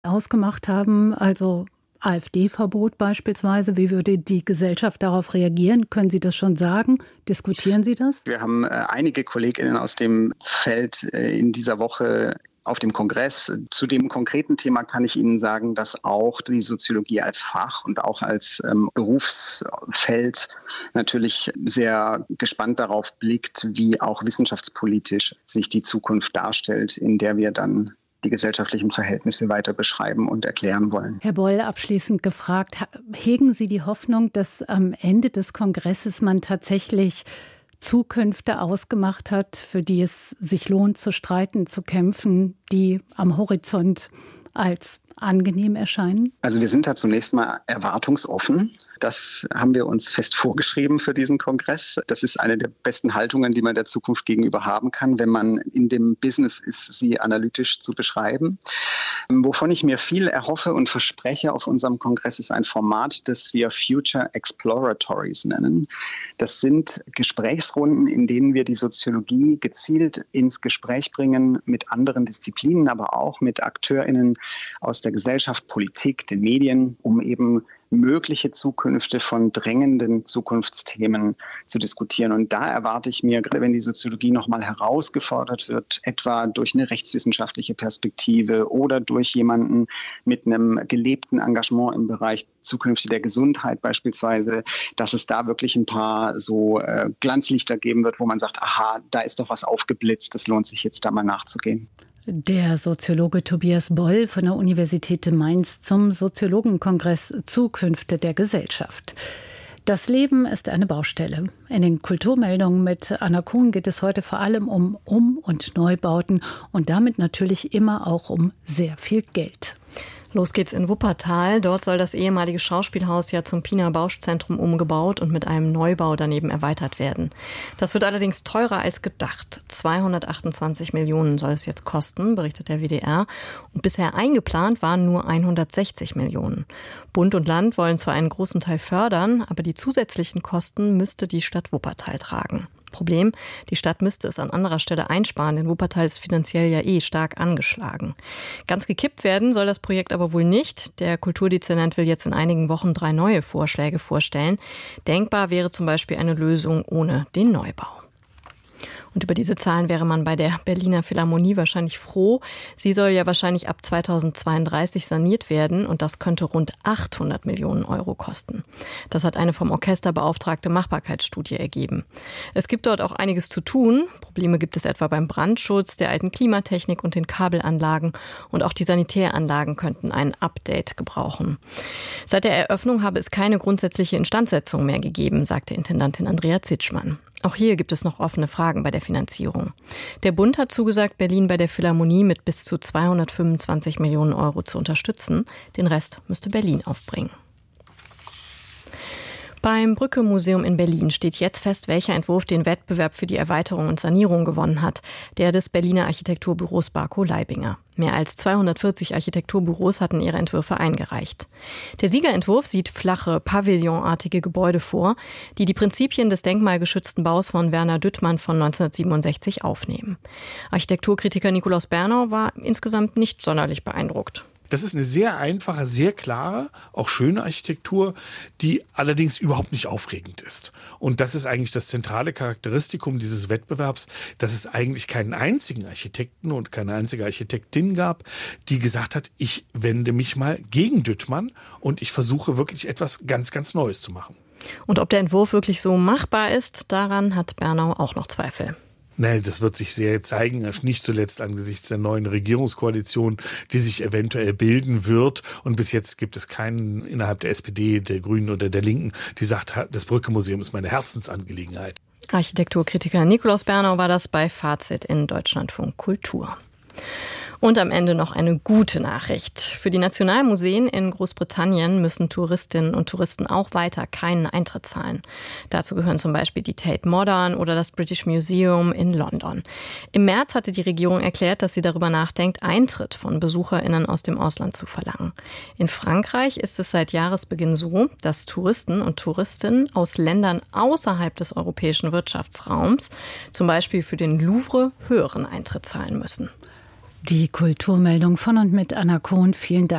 ausgemacht haben, also AfD-Verbot beispielsweise. Wie würde die Gesellschaft darauf reagieren? Können Sie das schon sagen? Diskutieren Sie das? Wir haben einige KollegInnen aus dem Feld in dieser Woche auf dem Kongress. Zu dem konkreten Thema kann ich Ihnen sagen, dass auch die Soziologie als Fach und auch als Berufsfeld natürlich sehr gespannt darauf blickt, wie auch wissenschaftspolitisch sich die Zukunft darstellt, in der wir dann die gesellschaftlichen Verhältnisse weiter beschreiben und erklären wollen. Herr Boll, abschließend gefragt, hegen Sie die Hoffnung, dass am Ende des Kongresses man tatsächlich Zukünfte ausgemacht hat, für die es sich lohnt zu streiten, zu kämpfen, die am Horizont als angenehm erscheinen? Also wir sind da zunächst mal erwartungsoffen. Das haben wir uns fest vorgeschrieben für diesen Kongress. Das ist eine der besten Haltungen, die man der Zukunft gegenüber haben kann, wenn man in dem Business ist, sie analytisch zu beschreiben. Wovon ich mir viel erhoffe und verspreche auf unserem Kongress ist ein Format, das wir Future Exploratories nennen. Das sind Gesprächsrunden, in denen wir die Soziologie gezielt ins Gespräch bringen mit anderen Disziplinen, aber auch mit AkteurInnen aus der Gesellschaft, Politik, den Medien, um eben mögliche Zukünfte von drängenden Zukunftsthemen zu diskutieren. Und da erwarte ich mir, gerade wenn die Soziologie nochmal herausgefordert wird, etwa durch eine rechtswissenschaftliche Perspektive oder durch jemanden mit einem gelebten Engagement im Bereich Zukünfte der Gesundheit beispielsweise, dass es da wirklich ein paar so Glanzlichter geben wird, wo man sagt, aha, da ist doch was aufgeblitzt, das lohnt sich jetzt da mal nachzugehen. Der Soziologe Tobias Boll von der Universität Mainz zum Soziologenkongress Zukünfte der Gesellschaft. Das Leben ist eine Baustelle. In den Kulturmeldungen mit Anna Kuhn geht es heute vor allem um und Neubauten und damit natürlich immer auch um sehr viel Geld. Los geht's in Wuppertal. Dort soll das ehemalige Schauspielhaus ja zum Pina Bausch-Zentrum umgebaut und mit einem Neubau daneben erweitert werden. Das wird allerdings teurer als gedacht. 228 Millionen soll es jetzt kosten, berichtet der WDR. Und bisher eingeplant waren nur 160 Millionen. Bund und Land wollen zwar einen großen Teil fördern, aber die zusätzlichen Kosten müsste die Stadt Wuppertal tragen. Problem, die Stadt müsste es an anderer Stelle einsparen, denn Wuppertal ist finanziell ja stark angeschlagen. Ganz gekippt werden soll das Projekt aber wohl nicht. Der Kulturdezernent will jetzt in einigen Wochen 3 neue Vorschläge vorstellen. Denkbar wäre zum Beispiel eine Lösung ohne den Neubau. Und über diese Zahlen wäre man bei der Berliner Philharmonie wahrscheinlich froh. Sie soll ja wahrscheinlich ab 2032 saniert werden und das könnte rund 800 Millionen Euro kosten. Das hat eine vom Orchester beauftragte Machbarkeitsstudie ergeben. Es gibt dort auch einiges zu tun. Probleme gibt es etwa beim Brandschutz, der alten Klimatechnik und den Kabelanlagen. Und auch die Sanitäranlagen könnten ein Update gebrauchen. Seit der Eröffnung habe es keine grundsätzliche Instandsetzung mehr gegeben, sagte Intendantin Andrea Zitschmann. Auch hier gibt es noch offene Fragen bei der Finanzierung. Der Bund hat zugesagt, Berlin bei der Philharmonie mit bis zu 225 Millionen Euro zu unterstützen. Den Rest müsste Berlin aufbringen. Beim Brücke-Museum in Berlin steht jetzt fest, welcher Entwurf den Wettbewerb für die Erweiterung und Sanierung gewonnen hat. Der des Berliner Architekturbüros Barco Leibinger. Mehr als 240 Architekturbüros hatten ihre Entwürfe eingereicht. Der Siegerentwurf sieht flache, pavillonartige Gebäude vor, die die Prinzipien des denkmalgeschützten Baus von Werner Düttmann von 1967 aufnehmen. Architekturkritiker Nikolaus Bernau war insgesamt nicht sonderlich beeindruckt. Das ist eine sehr einfache, sehr klare, auch schöne Architektur, die allerdings überhaupt nicht aufregend ist. Und das ist eigentlich das zentrale Charakteristikum dieses Wettbewerbs, dass es eigentlich keinen einzigen Architekten und keine einzige Architektin gab, die gesagt hat, ich wende mich mal gegen Düttmann und ich versuche wirklich etwas ganz, ganz Neues zu machen. Und ob der Entwurf wirklich so machbar ist, daran hat Bernau auch noch Zweifel. Nein, das wird sich sehr zeigen, nicht zuletzt angesichts der neuen Regierungskoalition, die sich eventuell bilden wird. Und bis jetzt gibt es keinen innerhalb der SPD, der Grünen oder der Linken, die sagt, das Brücke-Museum ist meine Herzensangelegenheit. Architekturkritiker Nikolaus Bernau war das bei Fazit in Deutschlandfunk Kultur. Und am Ende noch eine gute Nachricht. Für die Nationalmuseen in Großbritannien müssen Touristinnen und Touristen auch weiter keinen Eintritt zahlen. Dazu gehören zum Beispiel die Tate Modern oder das British Museum in London. Im März hatte die Regierung erklärt, dass sie darüber nachdenkt, Eintritt von BesucherInnen aus dem Ausland zu verlangen. In Frankreich ist es seit Jahresbeginn so, dass Touristen und Touristinnen aus Ländern außerhalb des europäischen Wirtschaftsraums, zum Beispiel für den Louvre, höheren Eintritt zahlen müssen. Die Kulturmeldung von und mit Anna Kohn. Vielen Dank.